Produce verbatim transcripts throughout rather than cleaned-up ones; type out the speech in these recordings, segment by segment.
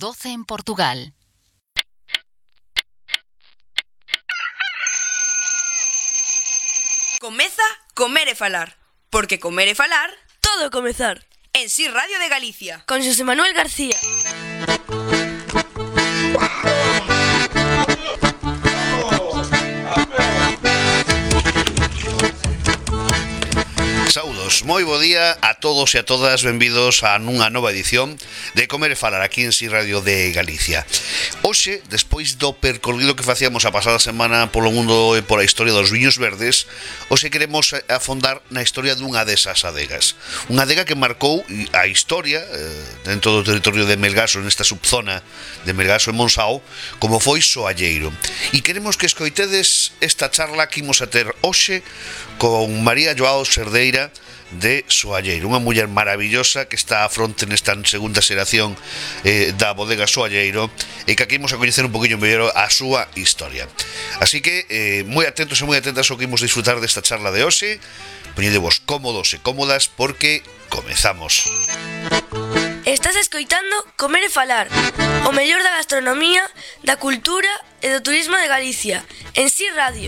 doce en Portugal. Comeza Comer e Falar, porque comer e falar todo é comezar. En Si Radio de Galicia. Con Xosé Manuel García. Saudos, moi bo día a todos e a todas, benvidos a nunha nova edición de Comer e Falar aquí en Si Radio de Galicia. Hoxe, despois do percorrido que facíamos a pasada semana polo mundo e pola historia dos viños verdes, hoxe queremos afondar na historia dunha desas adegas. Unha adega que marcou a historia eh, dentro do territorio de Melgaso, nesta subzona de Melgaso e Monsáu, como foi Soalleiro. E queremos que escoitedes esta charla que imos a ter hoxe con María Joao Cerdeira de Soalleiro, unha muller maravillosa que está á fronte nesta segunda xeración eh, da bodega Soalleiro e que aquí imos a coñecer un poquinho mellor a súa historia. Así que eh, moi atentos e moi atentas ao que imos disfrutar desta charla de hoxe. Poñedevos cómodos e cómodas porque comezamos. Estás escoitando Comer e Falar, o mellor da gastronomía, da cultura e do turismo de Galicia, en Si Radio.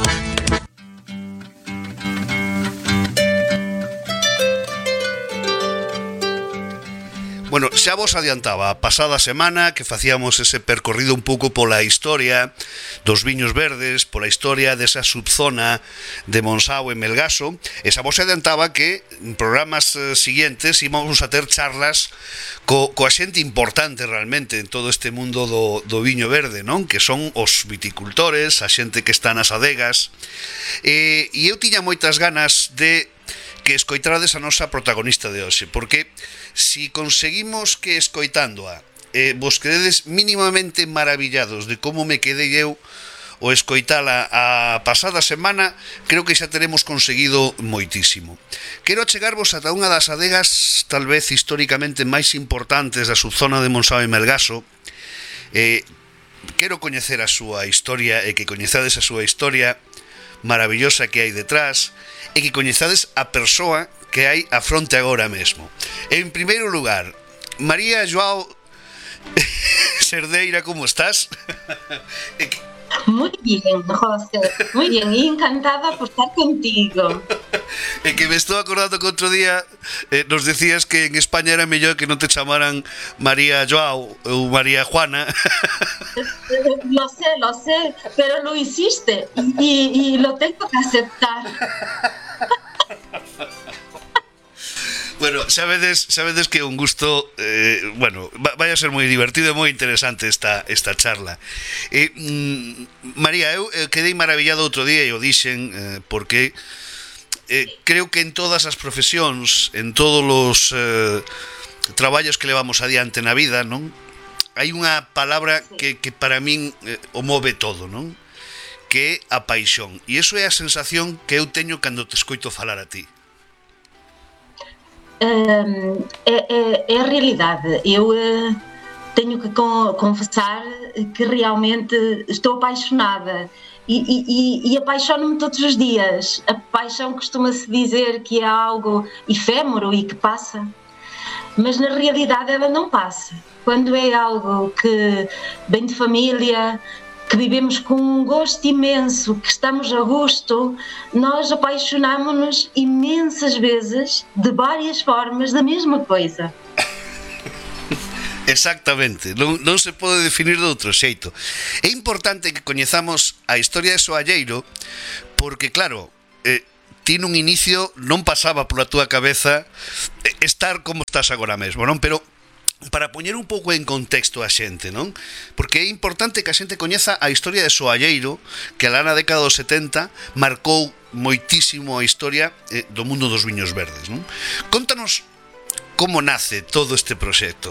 Bueno, xa vos adiantaba a pasada semana que facíamos ese percorrido un pouco pola historia dos viños verdes, pola historia desa subzona de Monsáu e Melgaso, e xa vos adiantaba que en programas eh, siguientes íbamos a ter charlas co, coa xente importante realmente en todo este mundo do, do viño verde, non? Que son os viticultores, a xente que está nas adegas, e, e eu tiña moitas ganas de que escoitarades a nosa protagonista de hoxe, porque si conseguimos que escoitándoa eh, vos quededes mínimamente maravillados de como me quedei eu o escoitala a pasada semana, creo que xa teremos conseguido moitísimo. Quero achegarvos ata unha das adegas tal vez históricamente máis importantes da subzona de Monsáu e Melgaso. eh, quero coñecer a súa historia e que coñezades a súa historia maravillosa que hai detrás e que coñezades a persoa que hai a fronte agora mesmo. En primeiro lugar, María Joao Cerdeira, como estás? Muy bien, José, muy bien, y encantada por estar contigo. E que me estou acordando que outro día eh, nos decías que en España era mellor que non te chamaran María Joao ou María Juana. Lo sé, lo sé, pero lo hiciste y, y lo tengo que aceptar. Bueno, sabedes, sabedes que é un gusto, eh, bueno, vai a ser moi divertido e moi interesante esta, esta charla. Eh, mm, María, eu eh, quedei maravillado outro día e o dixen eh, porque eh, creo que en todas as profesións, en todos os eh, traballos que levamos adiante na vida, non? Hai unha palabra que, que para min eh, o move todo, non? Que é a paixón. E iso é a sensación que eu teño cando te escoito falar a ti. Um, é, é, é a realidade. Eu uh, tenho que con- confessar que realmente estou apaixonada e, e, e apaixono-me todos os dias. A paixão costuma-se dizer que é algo efêmero e que passa, mas na realidade ela não passa. Quando é algo que vem de família, que vivemos com um gosto imenso, que estamos a gosto, nós apaixonamos-nos imensas vezes, de várias formas, da mesma coisa. Exactamente, non, non se pode definir de outro xeito. É importante que coñezamos a historia de Soalleiro porque, claro, eh, tiene un inicio, non pasaba pola túa cabeza estar como estás agora mesmo, non? Pero para poñer un pouco en contexto a xente, non? Porque é importante que a xente coñeza a historia de Soalleiro, que alá na década dos setenta marcou moitísimo a historia eh, do mundo dos viños verdes, non? Contanos como nace todo este proxecto.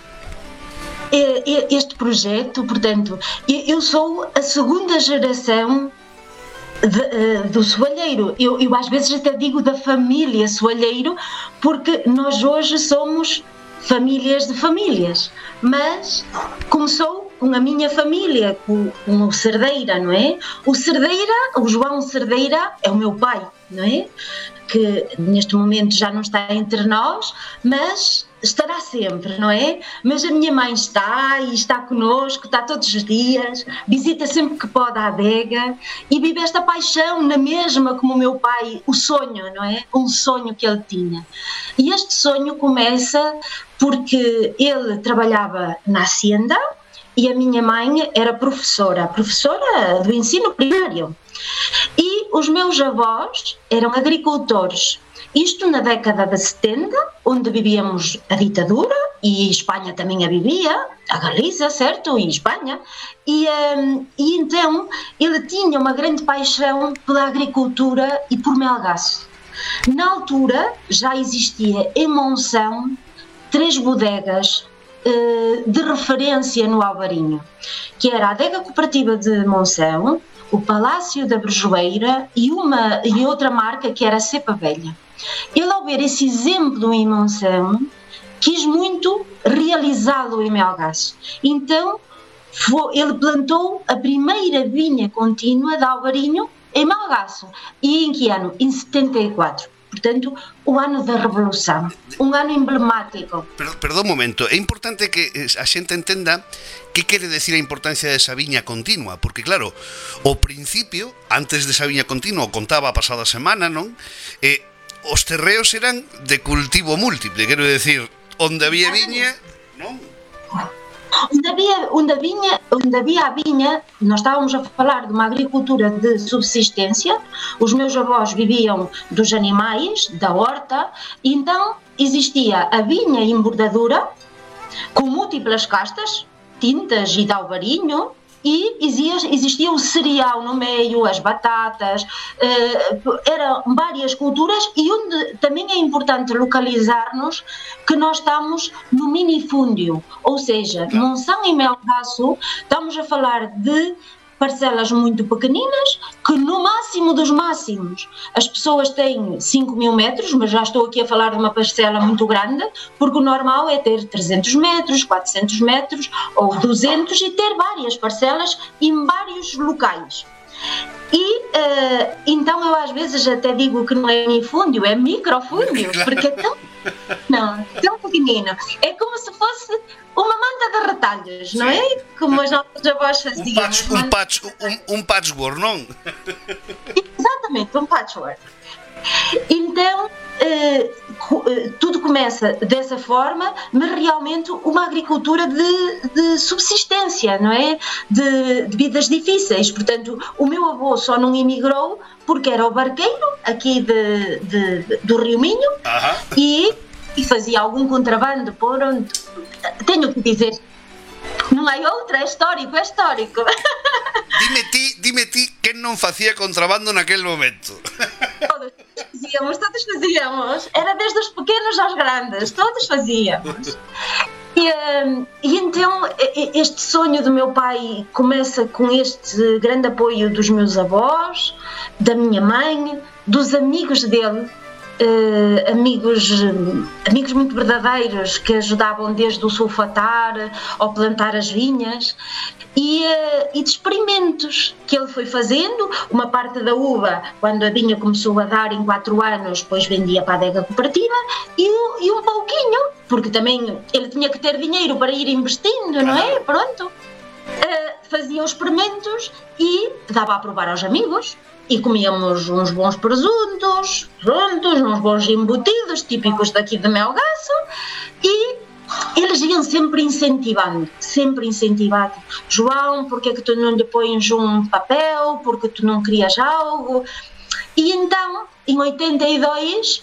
Este projeto, portanto, eu sou a segunda geração de, do Soalleiro. Eu, eu às vezes até digo da família Soalleiro, porque nós hoje somos famílias de famílias, mas começou com a minha família, com, com o Cerdeira, não é? O Cerdeira, o João Cerdeira é o meu pai. não é? Que neste momento já não está entre nós, mas estará sempre, não é? Mas a minha mãe está e está connosco, está todos os dias, visita sempre que pode a adega e vive esta paixão na mesma como o meu pai, o sonho, não é? Um sonho que ele tinha. E este sonho começa porque ele trabalhava na hacienda e a minha mãe era professora, professora do ensino primário. E os meus avós eram agricultores. Isto na década de setenta, onde vivíamos a ditadura, e Espanha também a vivia, a Galiza, certo? E Espanha. E, um, e então ele tinha uma grande paixão pela agricultura e por melgaço. Na altura já existia em Monção três bodegas uh, de referência no Alvarinho, que era a Adega Cooperativa de Monção, o Palácio da Brejoeira e, uma, e outra marca que era a Cepa Velha. Ele, ao ver esse exemplo em Monção, quis muito realizá-lo em Melgaço. Então, foi, ele plantou a primeira vinha contínua de Alvarinho em Melgaço. E em que ano? Em setenta e quatro. Portanto, o ano da Revolução. Um ano emblemático. Perdón un momento, é importante que a xente entenda que quere decir a importancia desa viña continua, porque claro, o principio, antes desa viña continua, contaba a pasada semana, non? Eh, os terreos eran de cultivo múltiple, quero decir, onde había viña, non? Onde había, onde, vinha, onde havia a vinha, nós estávamos a falar de uma agricultura de subsistência, os meus avós viviam dos animais, da horta, e então existia a vinha em bordadura, com múltiplas castas, tintas e de alvarinho, e existia, existia o cereal no meio, as batatas, eh, eram várias culturas e onde também é importante localizar-nos que nós estamos no minifúndio, ou seja, Monção e Melgaço, estamos a falar de parcelas muito pequeninas, que no máximo dos máximos as pessoas têm cinco mil metros, mas já estou aqui a falar de uma parcela muito grande, porque o normal é ter trezentos metros, quatrocentos metros ou duzentos e ter várias parcelas em vários locais. E uh, então eu às vezes até digo que não é minifúndio, é microfúndio, porque é tão, não, tão pequenino. É como se fosse uma manta de retalhos, não é? Como as nossas avós faziam. Um, patch, um, patch, um, um patchwork, não? Exatamente, um patchwork. Então, eh, tudo começa dessa forma, mas realmente uma agricultura de, de subsistência, não é? De, de vidas difíceis. Portanto, o meu avô só não emigrou porque era o barqueiro aqui de, de, de, do Rio Minho. Uh-huh. e, e fazia algum contrabando por onde... Tenho que dizer, non hai outra, é histórico, é histórico. Dime ti, dime ti que non facía contrabando naquel momento. Todos fazíamos, todos fazíamos. Era desde os pequenos aos grandes, todos fazíamos. E, e então este sonho do meu pai começa com este grande apoio dos meus avós, da minha mãe, dos amigos dele. Uh, amigos, amigos muito verdadeiros que ajudavam desde o sulfatar ao plantar as vinhas e, uh, e de experimentos que ele foi fazendo. Uma parte da uva, quando a vinha começou a dar em quatro anos, depois vendia para a adega cooperativa e, e um pouquinho, porque também ele tinha que ter dinheiro para ir investindo, não é? Pronto. Uh, fazia os experimentos e dava a provar aos amigos. E comíamos uns bons presuntos, prontos, uns bons embutidos, típicos daqui de Melgaço, e eles iam sempre incentivando, sempre incentivando. João, porque é que tu não lhe pões um papel, porque tu não crias algo? E então, em oitenta e dois,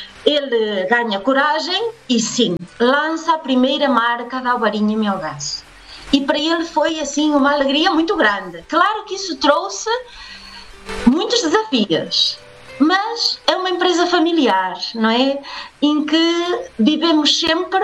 ele ganha coragem e sim, lança a primeira marca da Alvarinho Melgaço. E para ele foi assim uma alegria muito grande. Claro que isso trouxe muitos desafios, mas é uma empresa familiar, não é? Em que vivemos sempre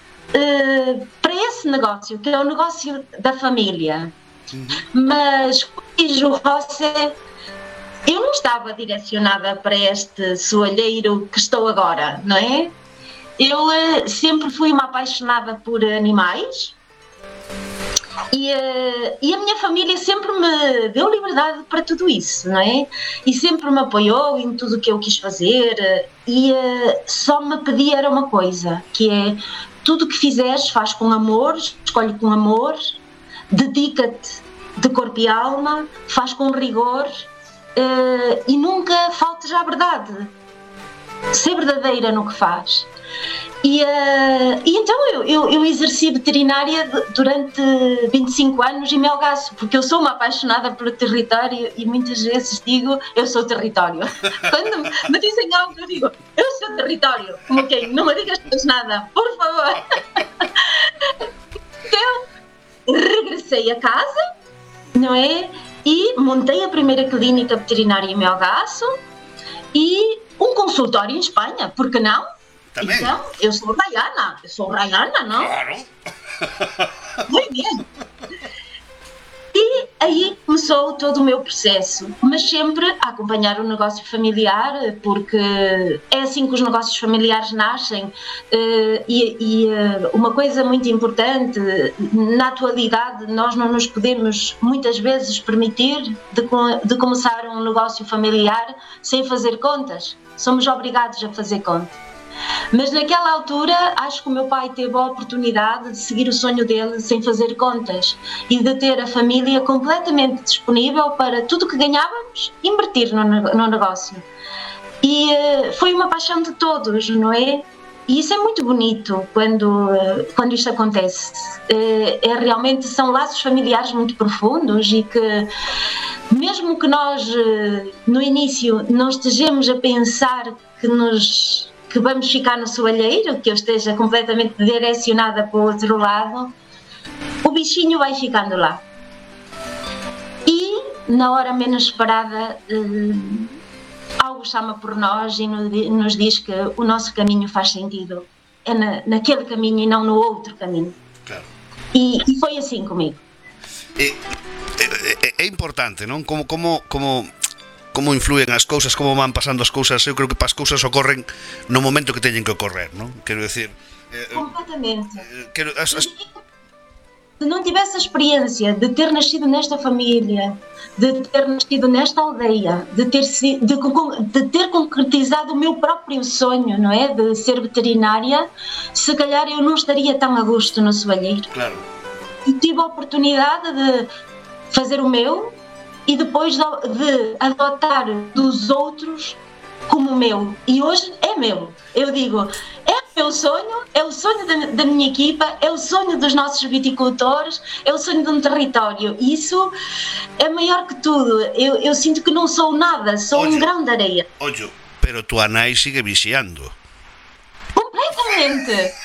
uh, para esse negócio, que é o negócio da família. Uhum. Mas, como diz o José, eu não estava direcionada para este soalheiro que estou agora, não é? Eu uh, sempre fui uma apaixonada por animais. E, uh, e a minha família sempre me deu liberdade para tudo isso, não é? E sempre me apoiou em tudo o que eu quis fazer e uh, só me pedia era uma coisa, que é tudo o que fizeres faz com amor, escolhe com amor, dedica-te de corpo e alma, faz com rigor uh, e nunca faltes à verdade. Ser verdadeira no que faz. E, uh, e então eu, eu, eu exerci veterinária durante vinte e cinco anos em Melgaço, porque eu sou uma apaixonada pelo território e muitas vezes digo, eu sou território. Quando me dizem algo, eu digo, eu sou território. Como quem? Não me digas mais nada, por favor. Então, regressei a casa, não é? E montei a primeira clínica veterinária em Melgaço e um consultório em Espanha, por que não? Também. Então, eu sou Rayana, eu sou Rayana, não? Claro. Muito bem. E aí começou todo o meu processo, mas sempre a acompanhar o negócio familiar, porque é assim que os negócios familiares nascem. E, e uma coisa muito importante, na atualidade nós não nos podemos muitas vezes permitir de, de começar um negócio familiar sem fazer contas, somos obrigados a fazer conta. Mas naquela altura acho que o meu pai teve a oportunidade de seguir o sonho dele sem fazer contas e de ter a família completamente disponível para tudo o que ganhávamos invertir no, no negócio. E uh, foi uma paixão de todos, não é? E isso é muito bonito quando, uh, quando isto acontece. Uh, é realmente, são laços familiares muito profundos e que mesmo que nós uh, no início não estejamos a pensar que nos... que vamos ficar no soalheiro, que eu esteja completamente direcionada para o outro lado, o bichinho vai ficando lá. E, na hora menos esperada, eh, algo chama por nós e nos diz que o nosso caminho faz sentido. É na, naquele caminho e não no outro caminho. Claro. E, e foi assim comigo. É, é, é importante, non? Como, como, como... como influen as cousas, como van pasando as cousas. Eu creo que as cousas ocorren no momento que teñen que ocorrer, non? Quero decir... Eh, Completamente. Eh, quero, as, as... Se não tivesse a experiência de ter nascido nesta família, de ter nascido nesta aldeia, de ter, de, de ter concretizado o meu próprio sonho, não é? De ser veterinária, se calhar eu não estaria tão a gosto no soalheiro. Claro. E tive a oportunidade de fazer o meu, e depois de adotar dos outros como meu. E hoje é meu. Eu digo, é o meu sonho, é o sonho da, da minha equipa, é o sonho dos nossos viticultores, é o sonho de um território. E isso é maior que tudo. Eu, eu sinto que não sou nada, sou Olho. um grão de areia. Olho, pero tua nai sigue viciando. Completamente.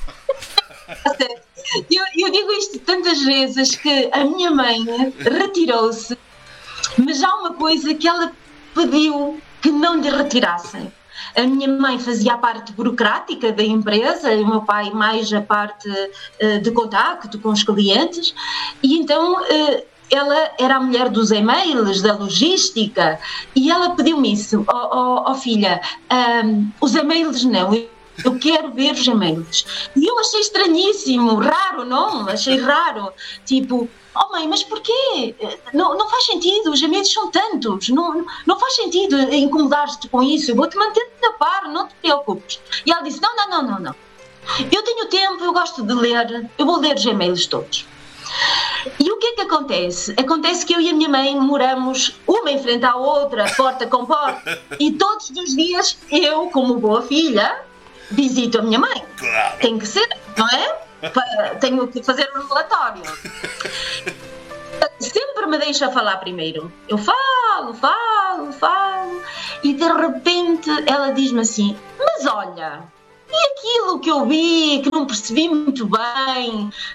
eu, eu digo isto tantas vezes que a minha mãe retirou-se, mas há uma coisa que ela pediu que não lhe retirassem. A minha mãe fazia a parte burocrática da empresa, e o meu pai mais a parte uh, de contacto com os clientes, e então uh, ela era a mulher dos e-mails, da logística, e ela pediu-me isso, ó oh, oh, oh, filha, um, os e-mails não, eu Eu quero ver os e-mails. E eu achei estranhíssimo, raro, não? Achei raro. Tipo, oh mãe, mas porquê? Não, não faz sentido, os e-mails são tantos. Não, não faz sentido incomodar-te com isso. Eu vou-te manter a par, não te preocupes. E ela disse, não, não, não, não, não. Eu tenho tempo, eu gosto de ler, eu vou ler os e-mails todos. E o que é que acontece? Acontece que eu e a minha mãe moramos uma em frente à outra, porta com porta. E todos os dias eu, como boa filha, visito a minha mãe. Claro. Tem que ser, não é? Tenho que fazer um relatório. Sempre me deixa falar primeiro. Eu falo, falo, falo. E de repente ela diz-me assim, mas olha, e aquilo que eu vi, que não percebi muito bem,